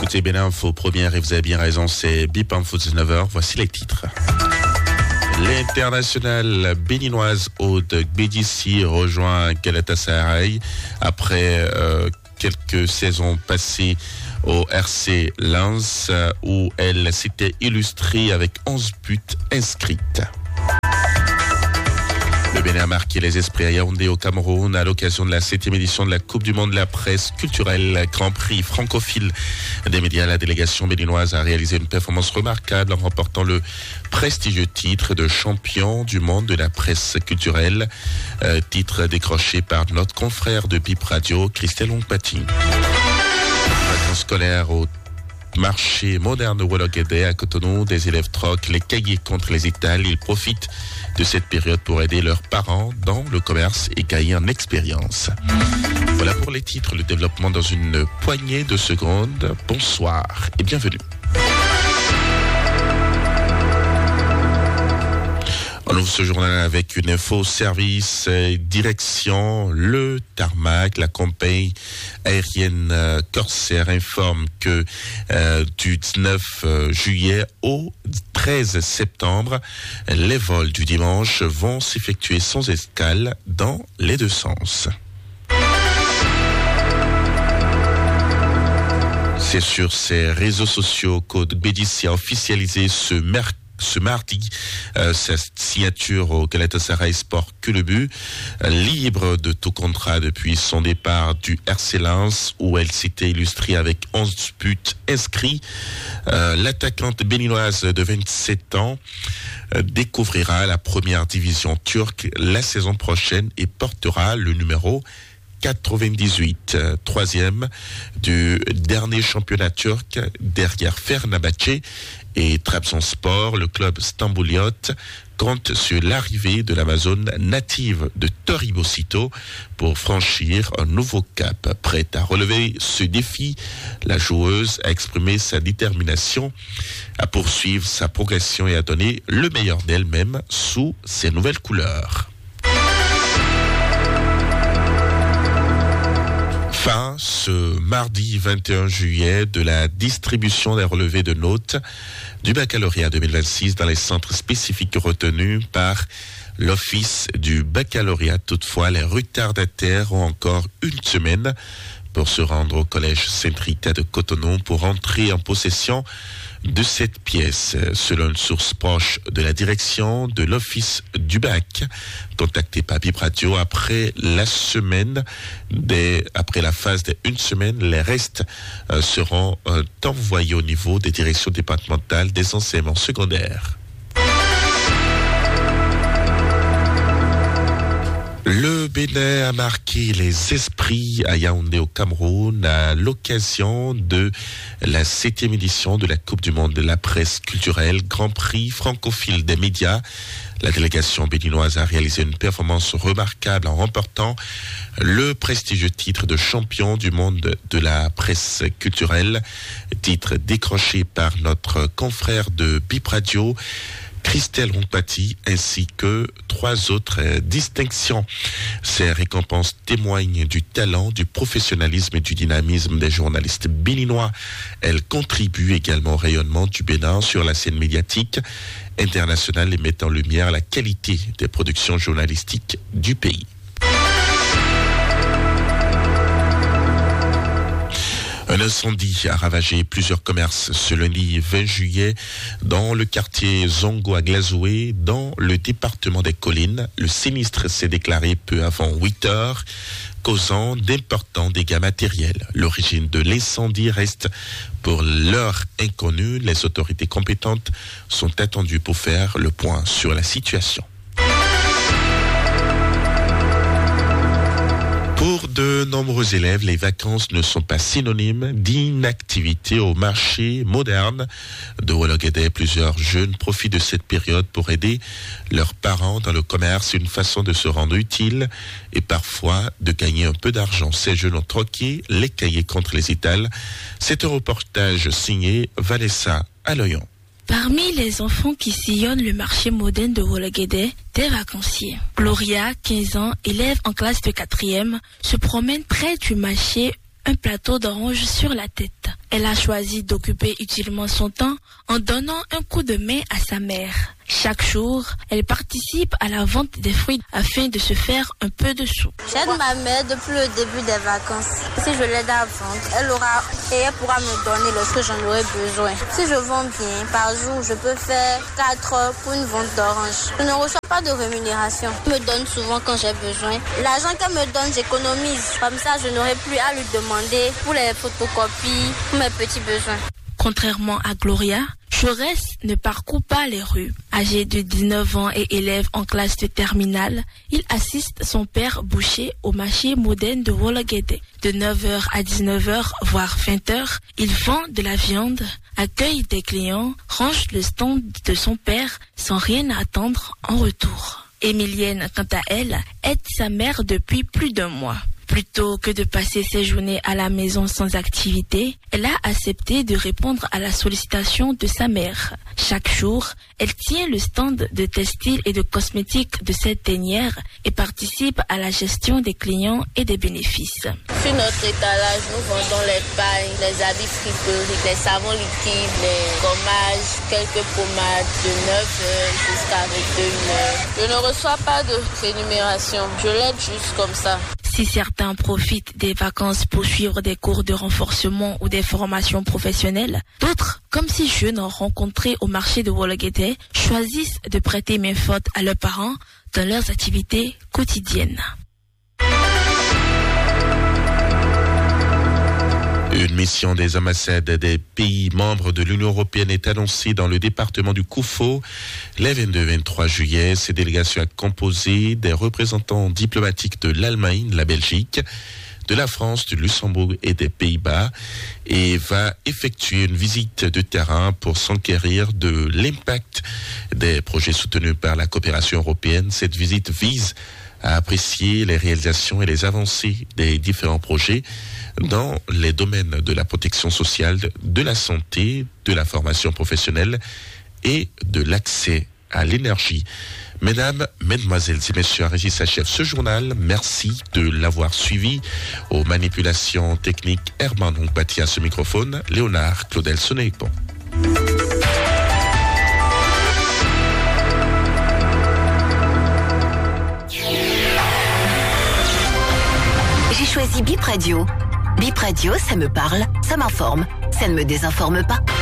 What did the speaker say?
écoutez Bénin Info première et vous avez bien raison, c'est BIP Info 19h. Voici les titres. L'internationale béninoise Aude Bédissi rejoint Galatasaray après quelques saisons passées au RC Lens où elle s'était illustrée avec 11 buts inscrites. Le Bénin a marqué les esprits à Yaoundé au Cameroun à l'occasion de la 7e édition de la Coupe du Monde de la presse culturelle Grand Prix francophile des médias. La délégation béninoise a réalisé une performance remarquable en remportant le prestigieux titre de champion du monde de la presse culturelle, titre décroché par notre confrère de BIP Radio, Christelle Ongpati. Vacances scolaires au marché moderne de Wologede à Cotonou, des élèves troquent les cahiers contre les étals. Ils profitent de cette période pour aider leurs parents dans le commerce et gagner en expérience. Voilà pour les titres, le développement dans une poignée de secondes. Bonsoir et bienvenue. On ouvre ce journal avec une info service direction le tarmac. La compagnie aérienne Corsair informe que du 19 juillet au 13 septembre, les vols du dimanche vont s'effectuer sans escale dans les deux sens. C'est sur ses réseaux sociaux qu'Aude Bédissi a officialisé ce mardi sa signature au Galatasaray Sport Club, libre de tout contrat depuis son départ du RC Lens où elle s'était illustrée avec 11 buts inscrits. L'attaquante béninoise de 27 ans découvrira la première division turque la saison prochaine et portera le numéro 98, troisième du dernier championnat turc derrière Fenerbahçe et Trabzonspor. Le club stambouliote compte sur l'arrivée de l'Amazone native de Toribosito pour franchir un nouveau cap. Prête à relever ce défi, la joueuse a exprimé sa détermination à poursuivre sa progression et à donner le meilleur d'elle-même sous ses nouvelles couleurs. Fin ce mardi 21 juillet de la distribution des relevés de notes du baccalauréat 2026 dans les centres spécifiques retenus par l'Office du baccalauréat. Toutefois, les retardataires ont encore une semaine pour se rendre au collège Sainte-Rita de Cotonou pour entrer en possession de cette pièce. Selon une source proche de la direction de l'Office du bac, contacté par BIP Radio, après la phase des une semaine, les restes seront envoyés au niveau des directions départementales des enseignements secondaires. Le Bénin a marqué les esprits à Yaoundé au Cameroun à l'occasion de la 7e édition de la Coupe du Monde de la presse culturelle Grand Prix francophile des médias. La délégation béninoise a réalisé une performance remarquable en remportant le prestigieux titre de champion du monde de la presse culturelle, titre décroché par notre confrère de BIP Radio, Christelle Ongpati, ainsi que 3 autres distinctions. Ces récompenses témoignent du talent, du professionnalisme et du dynamisme des journalistes béninois. Elles contribuent également au rayonnement du Bénin sur la scène médiatique internationale et mettent en lumière la qualité des productions journalistiques du pays. Un incendie a ravagé plusieurs commerces ce lundi 20 juillet dans le quartier Zongo à Glazoué, dans le département des Collines. Le sinistre s'est déclaré peu avant 8 heures, causant d'importants dégâts matériels. L'origine de l'incendie reste pour l'heure inconnue. Les autorités compétentes sont attendues pour faire le point sur la situation. Pour de nombreux élèves, les vacances ne sont pas synonymes d'inactivité au marché moderne de Wologede. Plusieurs jeunes profitent de cette période pour aider leurs parents dans le commerce, une façon de se rendre utile et parfois de gagner un peu d'argent. Ces jeunes ont troqué les cahiers contre les étals. C'est un reportage signé Vanessa Aloyon. Parmi les enfants qui sillonnent le marché moderne de Wologede, des vacanciers. Gloria, 15 ans, élève en classe de 4e, se promène près du marché, un plateau d'oranges sur la tête. Elle a choisi d'occuper utilement son temps en donnant un coup de main à sa mère. Chaque jour, elle participe à la vente des fruits afin de se faire un peu de sous. J'aide ma mère depuis le début des vacances. Si je l'aide à vendre, elle pourra me donner lorsque j'en aurai besoin. Si je vends bien, par jour, je peux faire 4 heures pour une vente d'oranges. Je ne reçois pas de rémunération. Elle me donne souvent quand j'ai besoin. L'argent qu'elle me donne, j'économise. Comme ça, je n'aurai plus à lui demander pour les photocopies, pour mes petits besoins. Contrairement à Gloria, Jaurès ne parcourt pas les rues. Âgé de 19 ans et élève en classe de terminale, il assiste son père boucher au marché moderne de Wologede. De 9h à 19h, voire 20h, il vend de la viande, accueille des clients, range le stand de son père sans rien attendre en retour. Émilienne, quant à elle, aide sa mère depuis plus d'1 mois. Plutôt que de passer ses journées à la maison sans activité, elle a accepté de répondre à la sollicitation de sa mère. Chaque jour, elle tient le stand de textiles et de cosmétiques de cette dernière et participe à la gestion des clients et des bénéfices. Sur notre étalage, nous vendons les pailles, les habits fripeurs, les savons liquides, les gommages, quelques pommades de 9h jusqu'à 21h. Je ne reçois pas de rémunération, je l'aide juste comme ça. Si certains profitent des vacances pour suivre des cours de renforcement ou des formations professionnelles, d'autres, comme ces jeunes rencontrés au marché de Wologede, choisissent de prêter main forte à leurs parents dans leurs activités quotidiennes. Une mission des ambassades des pays membres de l'Union européenne est annoncée dans le département du Koufo. Les 22-23 juillet, ces délégations sont composées des représentants diplomatiques de l'Allemagne, la Belgique, de la France, du Luxembourg et des Pays-Bas et va effectuer une visite de terrain pour s'enquérir de l'impact des projets soutenus par la coopération européenne. Cette visite vise à apprécier les réalisations et les avancées des différents projets dans les domaines de la protection sociale, de la santé, de la formation professionnelle et de l'accès à l'énergie. Mesdames, mesdemoiselles et messieurs, Régis s'achève ce journal. Merci de l'avoir suivi. Aux manipulations techniques, Herman Hongpati à ce microphone, Léonard Claudel Sonneipon. J'ai choisi Bip Radio. Bip Radio, ça me parle, ça m'informe, ça ne me désinforme pas.